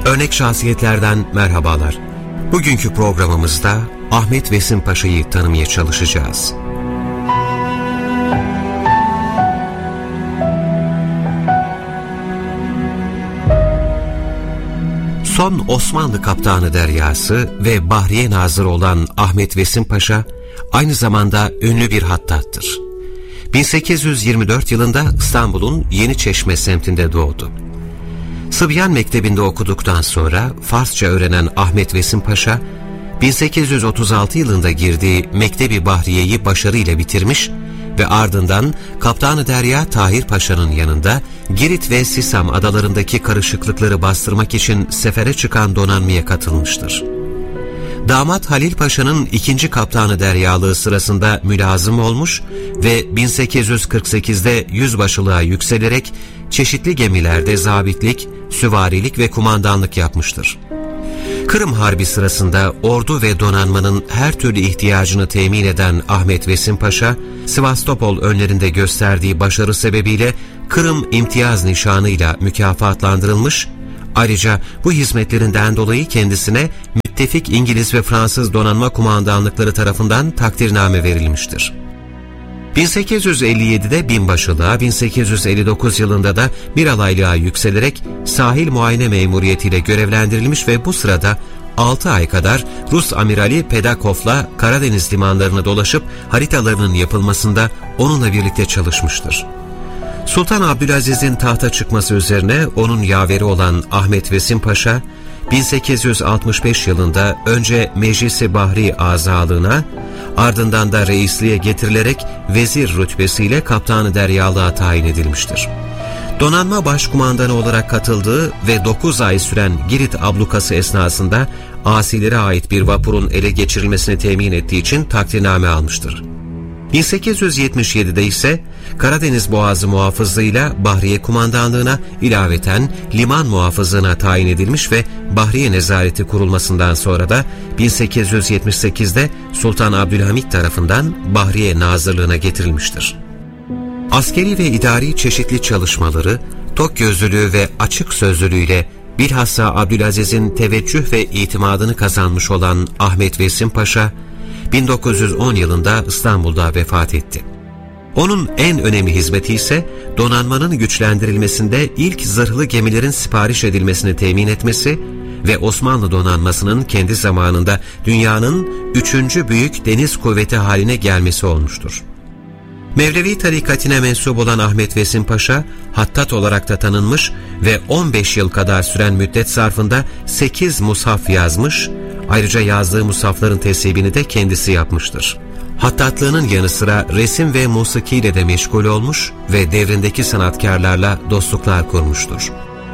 Örnek şahsiyetlerden merhabalar. Bugünkü programımızda Ahmet Vesim Paşa'yı tanımaya çalışacağız. Son Osmanlı Kaptanı Deryası ve Bahriye Nazırı olan Ahmet Vesim Paşa aynı zamanda ünlü bir hattattır. 1824 yılında İstanbul'un Yeniçeşme semtinde doğdu. Sıbyan Mektebi'nde okuduktan sonra Farsça öğrenen Ahmet Vesim Paşa, 1836 yılında girdiği Mektebi Bahriye'yi başarıyla bitirmiş ve ardından Kaptanı Derya Tahir Paşa'nın yanında Girit ve Sisam adalarındaki karışıklıkları bastırmak için sefere çıkan donanmaya katılmıştır. Damat Halil Paşa'nın 2. Kaptanı Deryalığı sırasında mülazım olmuş ve 1848'de yüzbaşılığa yükselerek çeşitli gemilerde zabitlik, süvarilik ve kumandanlık yapmıştır. Kırım Harbi sırasında ordu ve donanmanın her türlü ihtiyacını temin eden Ahmet Vesim Paşa, Sivastopol önlerinde gösterdiği başarı sebebiyle Kırım İmtiyaz Nişanı'yla mükafatlandırılmış, ayrıca bu hizmetlerinden dolayı kendisine müttefik İngiliz ve Fransız donanma kumandanlıkları tarafından takdirname verilmiştir. 1857'de binbaşılığa, 1859 yılında da bir alaylığa yükselerek sahil muayene memuriyetiyle görevlendirilmiş ve bu sırada 6 ay kadar Rus amirali Pedakov'la Karadeniz limanlarını dolaşıp haritalarının yapılmasında onunla birlikte çalışmıştır. Sultan Abdülaziz'in tahta çıkması üzerine onun yaveri olan Ahmet Vesim Paşa, 1865 yılında önce Meclis-i Bahri azalığına, ardından da reisliğe getirilerek vezir rütbesiyle Kaptanı Deryalığa tayin edilmiştir. Donanma başkumandanı olarak katıldığı ve 9 ay süren Girit ablukası esnasında asilere ait bir vapurun ele geçirilmesini temin ettiği için takdirname almıştır. 1877'de ise Karadeniz Boğazı muhafızlığıyla Bahriye kumandanlığına, ilaveten liman muhafızlığına tayin edilmiş ve Bahriye nezareti kurulmasından sonra da 1878'de Sultan Abdülhamit tarafından Bahriye nazırlığına getirilmiştir. Askeri ve idari çeşitli çalışmaları, tok gözlülüğü ve açık sözlülüğüyle bilhassa Abdülaziz'in teveccüh ve itimadını kazanmış olan Ahmet Vesim Paşa, 1910 yılında İstanbul'da vefat etti. Onun en önemli hizmeti ise donanmanın güçlendirilmesinde ilk zırhlı gemilerin sipariş edilmesini temin etmesi ve Osmanlı donanmasının kendi zamanında dünyanın 3. büyük deniz kuvveti haline gelmesi olmuştur. Mevlevi tarikatine mensup olan Ahmet Vesim Paşa, hattat olarak da tanınmış ve 15 yıl kadar süren müddet zarfında 8 mushaf yazmış, ayrıca yazdığı mushafların tesibini de kendisi yapmıştır. Hattatlığının yanı sıra resim ve musikiyle de meşgul olmuş ve devrindeki sanatkarlarla dostluklar kurmuştur.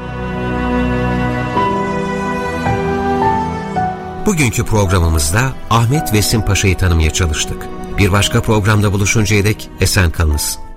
Bugünkü programımızda Ahmet Vesim Paşa'yı tanımaya çalıştık. Bir başka programda buluşuncaya dek esen kalınız.